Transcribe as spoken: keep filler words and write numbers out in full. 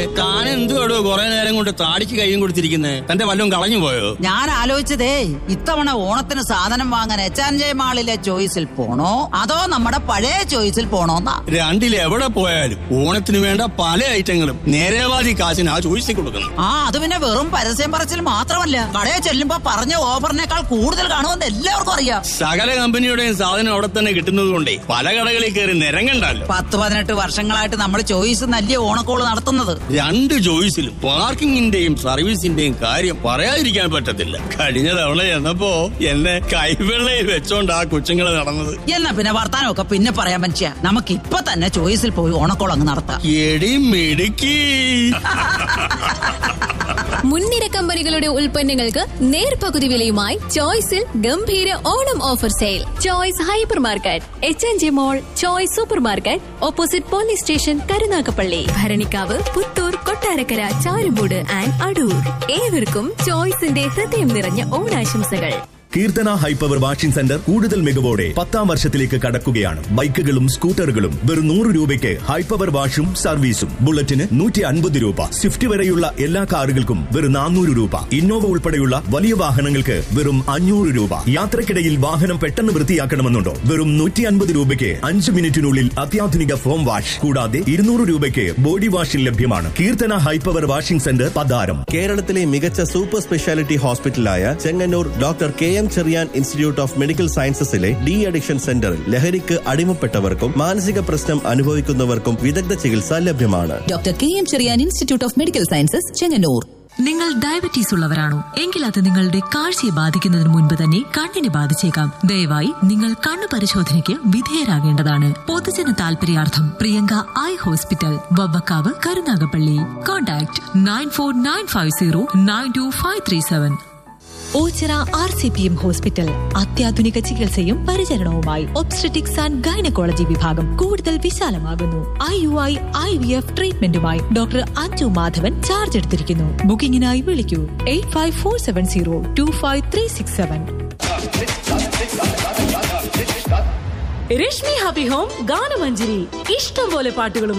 താൻ എന്തുവാടോ കുറെ നേരം കൊണ്ട് താടിക്ക് കൈയും കൊടുത്തിരിക്കുന്നേ? തന്റെ വല്ലതും കളഞ്ഞു പോയോ? ഞാൻ ആലോചിച്ചതേ, ഇത്തവണ ഓണത്തിന് സാധനം വാങ്ങാൻ എച്ച് ആൻഡ് ജെ മാളിലെ ചോയ്സിൽ പോണോ അതോ നമ്മുടെ പഴയ ചോയ്സിൽ പോണോന്നാ. രണ്ടിൽ എവിടെ പോയാലും ഓണത്തിന് വേണ്ട പല ഐറ്റങ്ങളും നേരേവാദി കാശിന് ആ ചോയ്സിൽ കൊടുക്കണം. ആ അത് പിന്നെ വെറും പരസ്യം പറച്ചിൽ മാത്രമല്ല, കടയിൽ ചെല്ലുമ്പോ പറഞ്ഞ ഓഫറിനേക്കാൾ കൂടുതൽ കാണുമെന്ന് എല്ലാവർക്കും അറിയാം. സകല കമ്പനിയുടെയും സാധനം അവിടെ തന്നെ കിട്ടുന്നത് കൊണ്ടേ പല കടകളിൽ കയറി നിരങ്ങണ്ടല്ലോ. പത്ത് പതിനെട്ട് വർഷങ്ങളായിട്ട് നമ്മൾ ചോയ്സ് നല്ല ഓണക്കോള് നടത്തുന്നത്. രണ്ട് ചോയ്സിലും പാർക്കിങ്ങിന്റെയും സർവീസിന്റെയും കാര്യം പറയാതിരിക്കാൻ പറ്റത്തില്ല. കഴിഞ്ഞ തവണ എന്നപ്പോ എന്നെ കൈവെള്ളയിൽ വെച്ചോണ്ട് ആ കൊച്ചുങ്ങള് നടന്നത്. എന്നാ പിന്നെ വർത്താനമൊക്കെ പിന്നെ പറയാൻ മനുഷ്യ, നമുക്ക് ഇപ്പൊ തന്നെ ചോയ്സിൽ പോയി ഓണക്കോൾ അങ്ങ് നടത്താം. എടി മിടുക്കി. മുൻനിര കമ്പനികളുടെ ഉൽപ്പന്നങ്ങൾക്ക് നേർപകുതി വിലയുമായി ചോയ്സിൽ ഗംഭീര Onam offer sale. Choice hyper market, H N G mall, choice super market, opposite police station, Karunagappally, Bharanikkavu, Puthur, Kottarakkara, Charummood and Adoor. ഏവർക്കും ചോയ്സിന്റെ ഹൃദയം നിറഞ്ഞ ഓണാശംസകൾ. കീർത്തന ഹൈപ്പവർ വാഷിംഗ് സെന്റർ കൂടുതൽ മികവോടെ പത്താം വർഷത്തിലേക്ക് കടക്കുകയാണ്. ബൈക്കുകളും സ്കൂട്ടറുകളും വെറും നൂറ് രൂപയ്ക്ക് ഹൈപ്പവർ വാഷും സർവീസും. ബുള്ളറ്റിന് നൂറ്റി അൻപത് രൂപ. സ്വിഫ്റ്റ് വരെയുള്ള എല്ലാ കാറുകൾക്കും വെറും നാനൂറ് രൂപ. ഇന്നോവ ഉൾപ്പെടെയുള്ള വലിയ വാഹനങ്ങൾക്ക് വെറും അഞ്ഞൂറ് രൂപ. യാത്രക്കിടയിൽ വാഹനം പെട്ടെന്ന് വൃത്തിയാക്കണമെന്നുണ്ടോ? വെറും നൂറ്റി അൻപത് രൂപയ്ക്ക് അഞ്ച് മിനിറ്റിനുള്ളിൽ അത്യാധുനിക ഫോം വാഷ്. കൂടാതെ ഇരുന്നൂറ് രൂപയ്ക്ക് ബോഡി വാഷിംഗ് ലഭ്യമാണ്. Keerthana high power washing centre, Patharam. കേരളത്തിലെ മികച്ച super speciality ഹോസ്പിറ്റലായ Chengannur doctor K M Cherian institute of medical സയൻസസിലെ de addiction സെന്ററിൽ ലഹരിക്ക് അടിമപ്പെട്ടവർക്കും മാനസിക പ്രശ്നം അനുഭവിക്കുന്നവർക്കും വിദഗ്ധ ചികിത്സ ലഭ്യമാണ്. Doctor K M Cherian institute of medical sciences, Chengannur. നിങ്ങൾ ഡയബറ്റീസ് ഉള്ളവരാണോ? എങ്കിൽ അത് നിങ്ങളുടെ കാഴ്ചയെ ബാധിക്കുന്നതിന് മുൻപ് തന്നെ കണ്ണിനെ ബാധിച്ചേക്കാം. ദയവായി നിങ്ങൾ കണ്ണു പരിശോധനയ്ക്ക് വിധേയരാകേണ്ടതാണ്. പൊതുജന താൽപര്യാർത്ഥം Priyanka eye hospital, Vavvakkavu, Karunagappally. Contact nine four nine five zero nine to five three seven. Ochira R C P M hospital, അത്യാധുനിക ചികിത്സയും പരിചരണവുമായി ഒബ്സ്റ്ററ്റിക്സ് ആൻഡ് ഗൈനക്കോളജി വിഭാഗം കൂടുതൽ വിശാലമാകുന്നു. I U I, I V F ട്രീറ്റ്മെന്റുമായി doctor Anju Madhavan charge എടുത്തിരിക്കുന്നു. ബുക്കിംഗിനായി വിളിക്കൂ eight five four seven zero to five three six seven. Rashmi happy home ഗാനമഞ്ജരി, ഇഷ്ടം പോലെ പാട്ടുകളും